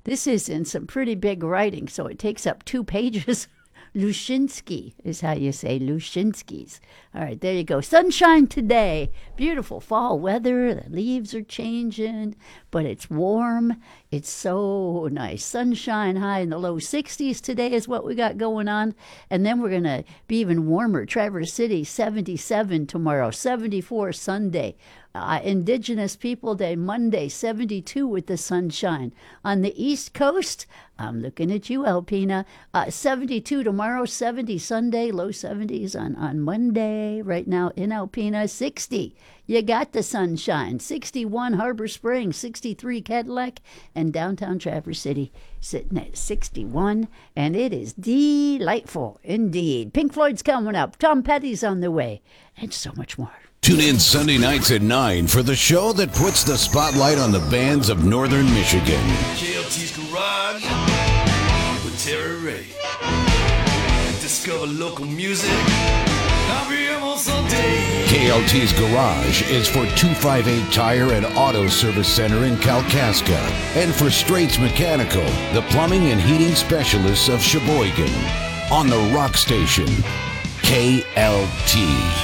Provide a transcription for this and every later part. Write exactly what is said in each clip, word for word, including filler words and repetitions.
This is in some pretty big writing, so it takes up two pages. Lushinsky is how you say Lushinsky's. All right, there you go. Sunshine today. Beautiful fall weather. The leaves are changing, but it's warm. It's so nice. Sunshine high in the low sixties today is what we got going on. And then we're going to be even warmer. Traverse City, seventy-seven tomorrow, seventy-four Sunday. Uh, Indigenous People Day, Monday, seventy-two with the sunshine. On the East Coast, I'm looking at you, Alpina. Uh, seventy-two tomorrow, seventy Sunday, low seventies on, on Monday. Right now in Alpina, sixty. You got the sunshine. sixty-one Harbor Springs, sixty-three Cadillac, and downtown Traverse City sitting at sixty-one. And it is delightful indeed. Pink Floyd's coming up. Tom Petty's on the way. And so much more. Tune in Sunday nights at nine for the show that puts the spotlight on the bands of Northern Michigan. K L T's Garage with Terry Ray. Discover local music. I'll be almost all day. K L T's Garage is for two fifty-eight Tire and Auto Service Center in Kalkaska. And for Straits Mechanical, the plumbing and heating specialists of Sheboygan. On the Rock Station, K L T.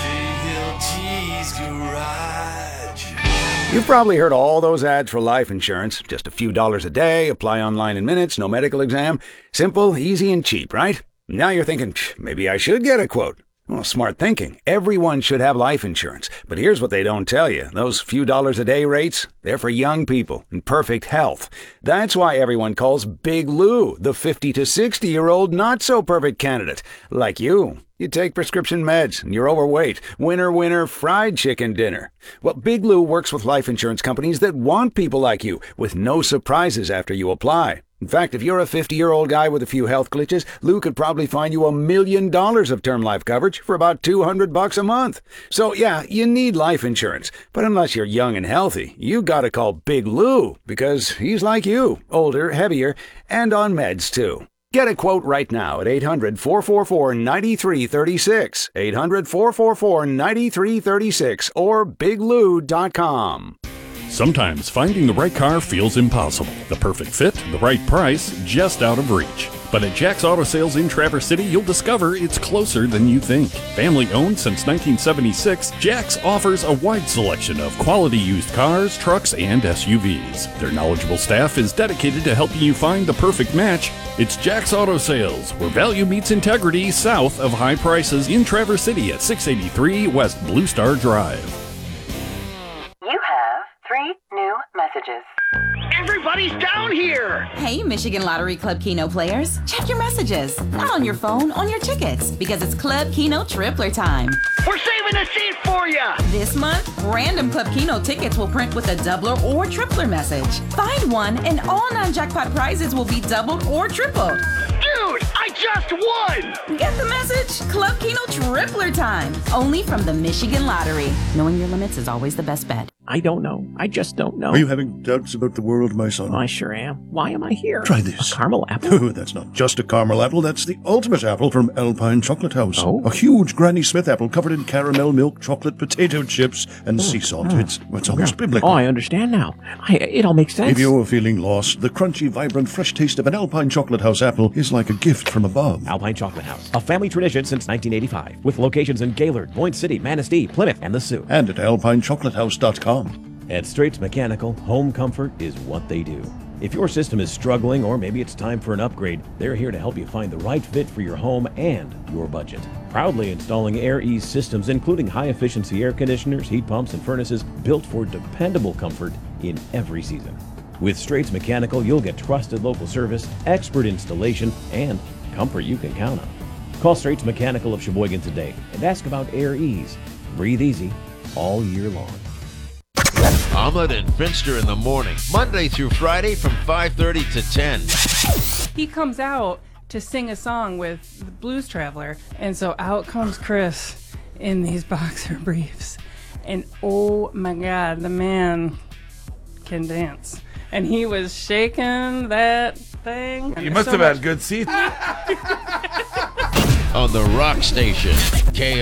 You've probably heard all those ads for life insurance. Just a few dollars a day, apply online in minutes, no medical exam. Simple, easy, and cheap, right? Now you're thinking, maybe I should get a quote. Well, smart thinking. Everyone should have life insurance. But here's what they don't tell you. Those few dollars a day rates, they're for young people in perfect health. That's why everyone calls Big Lou the fifty to sixty-year-old not-so-perfect candidate. Like you. You take prescription meds, and you're overweight. Winner, winner, fried chicken dinner. Well, Big Lou works with life insurance companies that want people like you, with no surprises after you apply. In fact, if you're a fifty-year-old guy with a few health glitches, Lou could probably find you a million dollars of term life coverage for about two hundred bucks a month. So, yeah, you need life insurance. But unless you're young and healthy, you gotta call Big Lou, because he's like you, older, heavier, and on meds, too. Get a quote right now at eight hundred, four four four, nine three three six, eight hundred, four four four, nine three three six, or big lou dot com. Sometimes finding the right car feels impossible. The perfect fit, the right price, just out of reach. But at Jack's Auto Sales in Traverse City, you'll discover it's closer than you think. Family owned since nineteen seventy-six, Jack's offers a wide selection of quality used cars, trucks, and S U Vs. Their knowledgeable staff is dedicated to helping you find the perfect match. It's Jack's Auto Sales, where value meets integrity, south of high prices in Traverse City at six eighty-three West Blue Star Drive. You have three new messages. Everybody's down here! Hey, Michigan Lottery Club Keno players. Check your messages. Not on your phone, on your tickets. Because it's Club Keno Tripler time. We're saving a seat for ya! This month, random Club Keno tickets will print with a doubler or tripler message. Find one and all non-jackpot prizes will be doubled or tripled. Dude, I just won! Get the message? Club Keno Tripler time. Only from the Michigan Lottery. Knowing your limits is always the best bet. I don't know. I just don't know. Are you having doubts about the world, my son? I sure am. Why am I here? Try this. A caramel apple? Oh, that's not just a caramel apple. That's the ultimate apple from Alpine Chocolate House. Oh? A huge Granny Smith apple covered in caramel, milk, chocolate, potato chips, and oh, sea salt. Oh. It's, it's almost biblical. Oh, I understand now. I, it all makes sense. If you're feeling lost, the crunchy, vibrant, fresh taste of an Alpine Chocolate House apple is like a gift from above. Alpine Chocolate House, a family tradition since nineteen eighty-five, with locations in Gaylord, Boyne City, Manistee, Plymouth, and the Sioux. And at alpine chocolate house dot com. At Straits Mechanical, home comfort is what they do. If your system is struggling or maybe it's time for an upgrade, they're here to help you find the right fit for your home and your budget. Proudly installing Air Ease systems, including high-efficiency air conditioners, heat pumps, and furnaces built for dependable comfort in every season. With Straits Mechanical, you'll get trusted local service, expert installation, and comfort you can count on. Call Straits Mechanical of Sheboygan today and ask about Air Ease. Breathe easy all year long. Omelet and Finster in the morning, Monday through Friday from five thirty to ten. He comes out to sing a song with the Blues Traveler, and so out comes Chris in these boxer briefs. And oh my God, the man can dance. And he was shaking that thing. You must so have much- had good seats. On the Rock Station, K